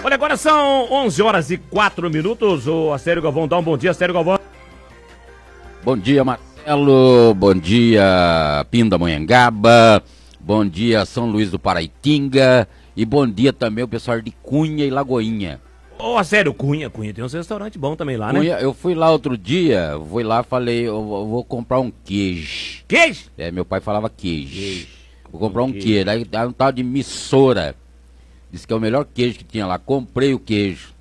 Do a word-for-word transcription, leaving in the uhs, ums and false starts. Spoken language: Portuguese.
Olha, agora são onze horas e quatro minutos. O Astério Galvão dá um bom dia, Astério Galvão. Bom dia, Marcelo. Bom dia, Pindamonhangaba. Bom dia, São Luís do Paraitinga. E bom dia também o pessoal de Cunha e Lagoinha. Ô, Astério, Cunha, Cunha tem um restaurante bom também lá, Cunha, né? eu fui lá outro dia, fui lá, falei, eu vou, eu vou comprar um queijo. Queijo? É, meu pai falava queijo. Queijo. Vou comprar um queijo. queijo. Aí dá um tal de missora. Disse que é o melhor queijo que tinha lá. Comprei o queijo.